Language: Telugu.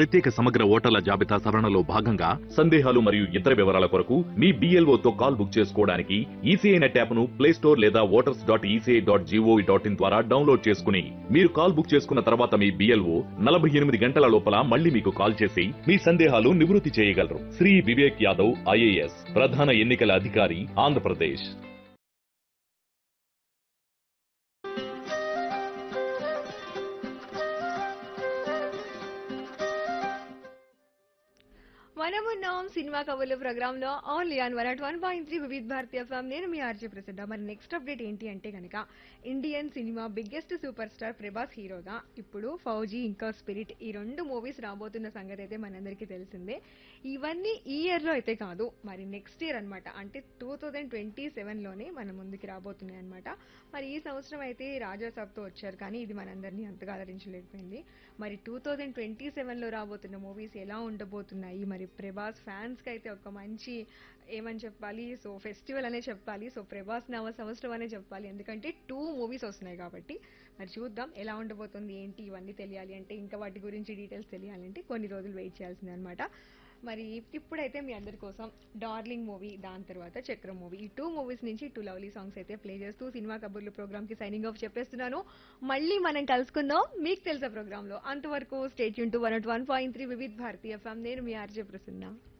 ప్రత్యేక సమగ్ర ఓటర్ల జాబితా సవరణలో భాగంగా సందేహాలు మరియు ఇతర వివరాల కొరకు మీ BLO తో కాల్ బుక్ చేసుకోవడానికి ఈసీఐ నెట్ యాప్ ను ప్లే స్టోర్ లేదా voters.eci.gov.in ద్వారా డౌన్లోడ్ చేసుకుని మీరు కాల్ బుక్ చేసుకున్న తర్వాత మీ BLO 48 గంటల లోపల మళ్ళీ మీకు కాల్ చేసి మీ సందేహాలు నివృత్తి చేయగలరు. శ్రీ వివేక్ యాదవ్ IAS, ప్రధాన ఎన్నికల అధికారి, ఆంధ్రప్రదేశ్. మనమున్నాం సినిమా కబుర్ల ప్రోగ్రామ్ లో ఓన్లీ ఆన్ 101.3 వివిధ భారతి ఎఫ్ఎం. నేను మీ ఆర్జే ప్రసిద్ధ. మరి నెక్స్ట్ అప్డేట్ ఏంటి అంటే కనుక Indian cinema biggest super star Prabhas హీరోగా ఇప్పుడు ఫౌజీ ఇంకా స్పిరిట్ ఈ రెండు మూవీస్ రాబోతున్న సంగతి అయితే మనందరికీ తెలిసిందే. ఇవన్నీ ఈ ఇయర్ లో అయితే కాదు, మరి నెక్స్ట్ ఇయర్ అన్నమాట. అంటే 2027 లోనే మన ముందుకి రాబోతున్నాయి అనమాట. మరి ఈ సంవత్సరం అయితే రాజా సాబ్ తో వచ్చారు, కానీ ఇది మనందరినీ అంతగా అలరించలేకపోయింది. మరి 2027 లో రాబోతున్న మూవీస్ ఎలా ఉండబోతున్నాయి, మరి ప్రభాస్ ఫ్యాన్స్ కి అయితే ఒక మంచి ఏమని చెప్పాలి, సో ఫెస్టివల్ అనే చెప్పాలి, సో ప్రభాస్ నవ సంవత్సరం అనే చెప్పాలి. ఎందుకంటే 2 మూవీస్ వస్తున్నాయి కాబట్టి మరి చూద్దాం ఎలా ఉండబోతుంది ఏంటి. ఇవన్నీ తెలియాలి అంటే, ఇంకా వాటి గురించి డీటెయిల్స్ తెలియాలంటే కొన్ని రోజులు వెయిట్ చేయాల్సిందే అనమాట. మరి ఇప్పుడైతే మీ అందరి కోసం డార్లింగ్ మూవీ, దాని తర్వాత చక్రం మూవీ, ఈ 2 మూవీస్ నుంచి 2 లవ్లీ సాంగ్స్ అయితే ప్లే చేస్తూ సినిమా కబుర్లు ప్రోగ్రామ్ కి సైనింగ్ ఆఫ్ చెప్పేస్తున్నాను. మళ్ళీ మనం కలుసుకుందాం మీకు తెలుసా ప్రోగ్రామ్ లో. అంతవరకు స్టే ట్యూన్ టు 101.3 వివిధ భారతి ఎఫ్ఎం. నేను మీ ఆర్జే ప్రసన్న.